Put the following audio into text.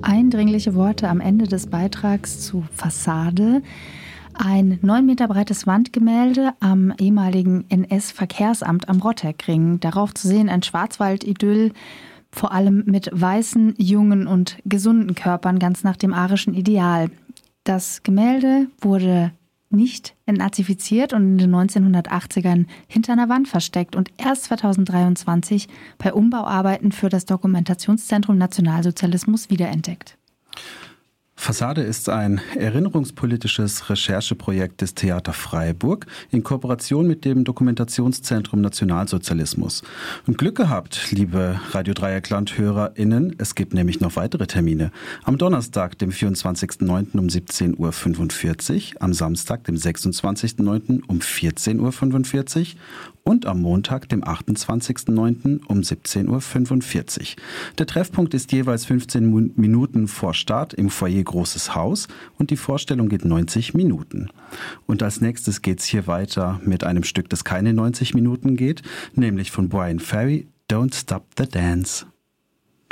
Eindringliche Worte am Ende des Beitrags zu Fassade. Ein 9 Meter breites Wandgemälde am ehemaligen NS-Verkehrsamt am Rotterkring. Darauf zu sehen ein Schwarzwald-Idyll, vor allem mit weißen, jungen und gesunden Körpern, ganz nach dem arischen Ideal. Das Gemälde wurde nicht entnazifiziert und in den 1980ern hinter einer Wand versteckt und erst 2023 bei Umbauarbeiten für das Dokumentationszentrum Nationalsozialismus wiederentdeckt. Fassade ist ein erinnerungspolitisches Rechercheprojekt des Theater Freiburg in Kooperation mit dem Dokumentationszentrum Nationalsozialismus. Und Glück gehabt, liebe Radio Dreieckland-HörerInnen, es gibt nämlich noch weitere Termine. Am Donnerstag, dem 24.09. um 17.45 Uhr, am Samstag, dem 26.09. um 14.45 Uhr und am Montag, dem 28.09. um 17.45 Uhr. Der Treffpunkt ist jeweils 15 Minuten vor Start im Foyer Großes Haus und die Vorstellung geht 90 Minuten. Und als nächstes geht's hier weiter mit einem Stück, das keine 90 Minuten geht, nämlich von Brian Ferry, Don't Stop the Dance.